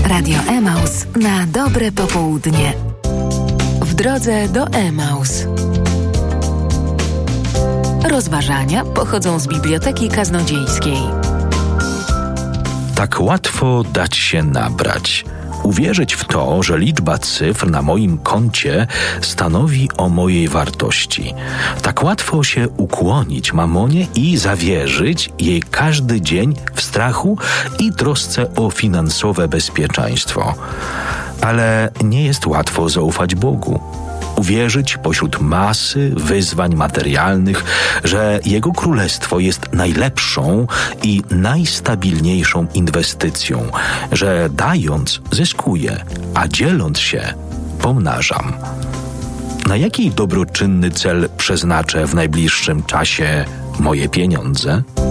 Radio Emaus na dobre popołudnie. W drodze do Emaus. Rozważania pochodzą z Biblioteki Kaznodziejskiej. Tak łatwo dać się nabrać. Uwierzyć w to, że liczba cyfr na moim koncie stanowi o mojej wartości. Tak łatwo się ukłonić mamonie i zawierzyć jej każdy dzień w strachu i trosce o finansowe bezpieczeństwo. Ale nie jest łatwo zaufać Bogu. Uwierzyć pośród masy wyzwań materialnych, że Jego Królestwo jest najlepszą i najstabilniejszą inwestycją, że dając zyskuję, a dzieląc się pomnażam. Na jaki dobroczynny cel przeznaczę w najbliższym czasie moje pieniądze?